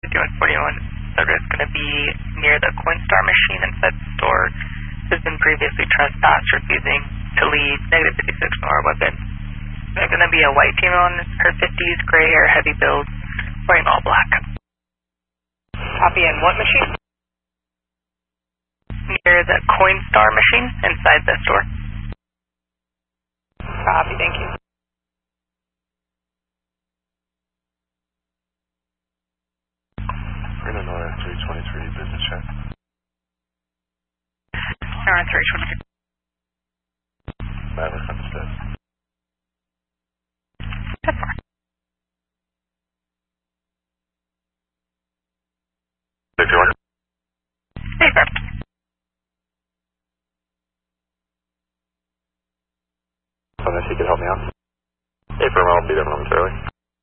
5141, subject's going to be near the Coinstar machine inside the store. Has been previously trespassed, refusing to leave, negative 56 nor weapon. There's going to be a white female in her 50s, gray hair, heavy build, wearing all black. Copy, and what machine? Near the Coinstar machine inside the store. Copy, thank you. We're going to Nora 323 business check. Nora 323. Maverick understood. 10-4. Hey, perfect. Unless you can help me out. Hey, firm, I'll be there momentarily.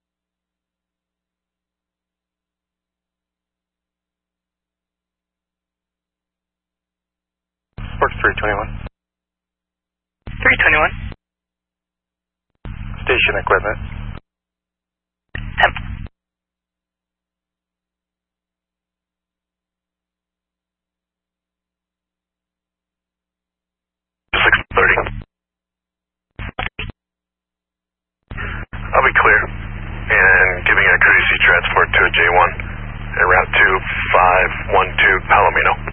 Sports 321. 321. Station equipment. 10. I'll be clear. And giving a courtesy transport to a J1 at route 2512 Palomino.